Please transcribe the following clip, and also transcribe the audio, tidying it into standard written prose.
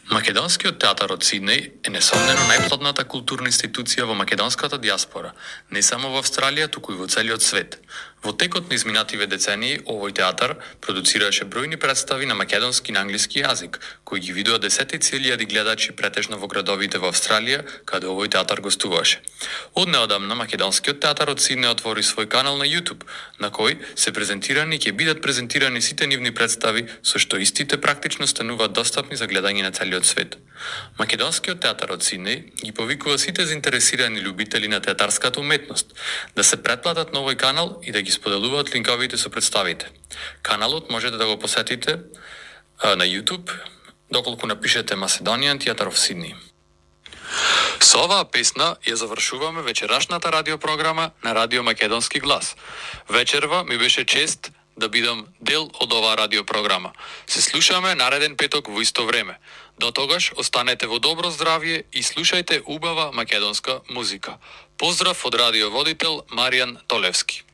Македонскиот театар од Сиднеј е несомнено најплодната културна институција во македонската диаспора, не само во Австралија, туку и во целиот свет. Во текот на изминативе децении, овој театар продуцираше бројни представи на македонски и на англиски јазик, кои ги видува десетици илјади гледачи претежно во градовите во Австралија, каде овој театар гостуваше. Од неодамна македонскиот театар од Сиднеј отвори свој канал на YouTube, на кој се презентирани и ќе бидат презентирани сите нивни представи, со што истите практично стануваат достапни за гледање на целиот свет. Македонскиот театар од Сиднеј ги повикува сите заинтересирани љубители на театарската уметност да се претплатат на овој канал и да ги споделуваат линковите со представите. Каналот можете да го посетите на YouTube доколку напишете Macedonian Theatre of Sydney. Со оваа песна ја завршуваме вечерашната радиопрограма на Радио Македонски глас. Вечерва ми беше чест да бидам дел од оваа радиопрограма. Се слушаме нареден петок во исто време. До тогаш останете во добро здравје и слушајте убава македонска музика. Поздрав од радиоводител Маријан Толевски.